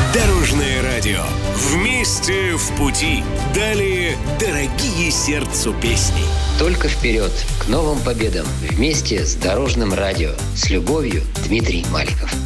Дорожное радио. Вместе в пути. Далее дорогие сердцу песни. Только вперед, к новым победам. Вместе с Дорожным радио. С любовью, Дмитрий Маликов.